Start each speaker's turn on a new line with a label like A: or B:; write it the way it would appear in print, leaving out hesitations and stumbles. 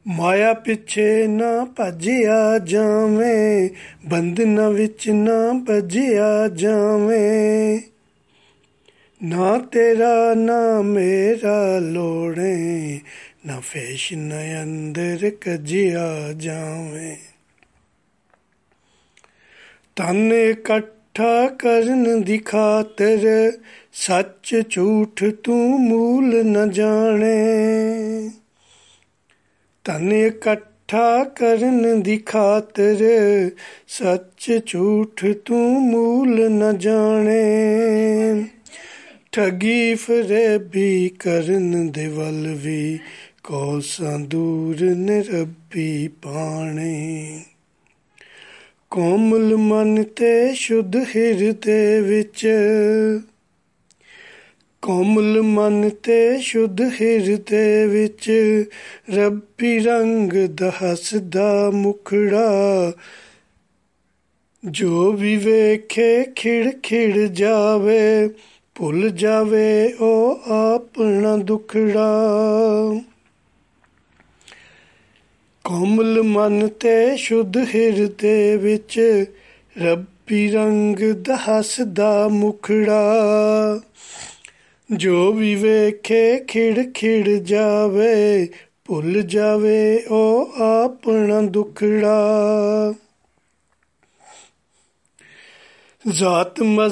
A: ਮਾਇਆ ਪਿੱਛੇ ਨਾ ਭੱਜਿਆ ਜਾਵੇਂ, ਬੰਧਨਾਂ ਵਿੱਚ ਨਾ ਭੱਜਿਆ ਜਾਵੇਂ। ਨਾ ਤੇਰਾ ਨਾ ਮੇਰਾ ਲੋੜੇ, ਨਾ ਫੈਸ਼ਨ ਅੰਦਰ ਕੱਜਿਆ ਜਾਵੇਂ। ਤਨ ਇਕੱਠਾ ਕਰਨ ਦੀ ਖਾਤਰ, ਸੱਚ ਝੂਠ ਤੂੰ ਮੂਲ ਨ ਜਾਣੇ। ਧਨ ਇਕੱਠਾ ਕਰਨ ਦੀ ਖਾਤਰ, ਸੱਚ ਝੂਠ ਤੂੰ ਮੂਲ ਨ ਜਾਣੇ। ਠੱਗੀ ਫਰੇਬੀ ਕਰਨ ਦੇ ਵੱਲ ਵੀ, ਕੋਸਾਂ ਦੂਰ ਨੇ ਰੱਬੀ ਪਾਣੇ। ਕੋਮਲ ਮਨ ਤੇ ਸ਼ੁੱਧ ਹਿਰਦੇ ਵਿੱਚ, ਕੋਮਲ ਮਨ ਤੇ ਸ਼ੁੱਧ ਹਿਰਦੇ ਵਿੱਚ, ਰੱਬੀ ਰੰਗ ਦਾ ਹੱਸਦਾ ਮੁਖੜਾ। ਜੋ ਵੀ ਵੇਖੇ ਖਿੜ ਖਿੜ ਜਾਵੇ, ਭੁੱਲ ਜਾਵੇ ਉਹ ਆਪਣਾ ਦੁਖੜਾ। ਕੋਮਲ ਮਨ ਤੇ ਸ਼ੁੱਧ ਹਿਰਦੇ ਵਿੱਚ, ਰੱਬੀ ਰੰਗ ਦਾ ਹੱਸਦਾ ਮੁਖੜਾ। ਜੋ ਵੀ ਵੇਖੇ ਖਿੜ ਖਿੜ ਜਾਵੇ, ਭੁੱਲ ਜਾਵੇ ਉਹ ਆਪਣਾ ਦੁਖੜਾ। ਜ਼ਾਤ